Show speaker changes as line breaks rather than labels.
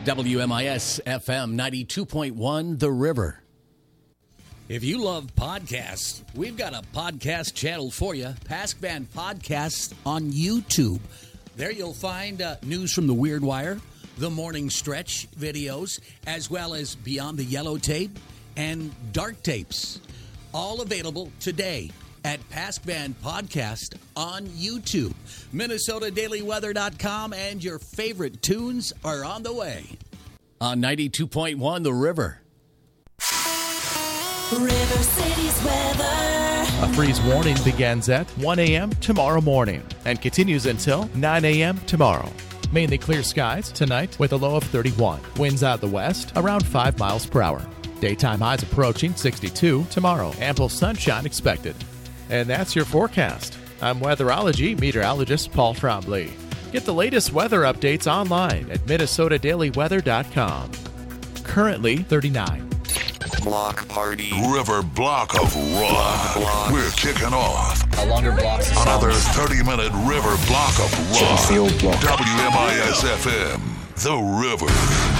WMIS FM 92.1 The River. If you love podcasts, we've got a podcast channel for you, PaskVan Podcast on YouTube. There you'll find news from the Weird Wire, the Morning Stretch videos, as well as Beyond the Yellow Tape and Dark Tapes. All available today at PaskVan Podcast on YouTube. MinnesotaDailyWeather.com and your favorite tunes are on the way. On 92.1 The River.
River City's weather.
A freeze warning begins at 1 a.m. tomorrow morning and continues until 9 a.m. tomorrow. Mainly clear skies tonight with a low of 31. Winds out the west around 5 miles per hour. Daytime highs approaching 62 tomorrow. Ample sunshine expected. And that's your forecast. I'm weatherology meteorologist Paul Trombley. Get the latest weather updates online at MinnesotaDailyWeather.com. Currently 39.
Block party.
River block of rock.
Block.
We're kicking off
A longer block.
another 30-minute river block of rock.
Field block.
WMIS FM, The River.